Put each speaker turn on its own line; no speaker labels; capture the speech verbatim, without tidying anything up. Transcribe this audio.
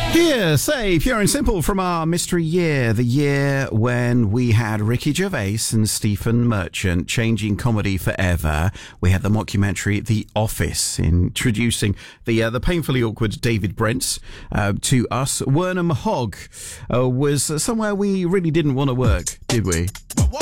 Here, say, pure and simple from our mystery year, the year when we had Ricky Gervais and Stephen Merchant changing comedy forever. We had the mockumentary The Office introducing the uh, the painfully awkward David Brent uh, to us. Werner Mahog uh, was somewhere we really didn't want to work, did we?